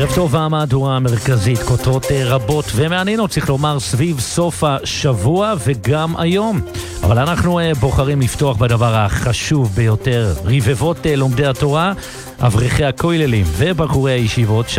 ערב טוב, המהדורה המרכזית, כותרות רבות ומעניינות, צריך לומר, סביב סוף השבוע וגם היום. אבל אנחנו בוחרים לפתוח בדבר החשוב ביותר, רבבות לומדי התורה, אברכי הכוללים ובחורי הישיבות,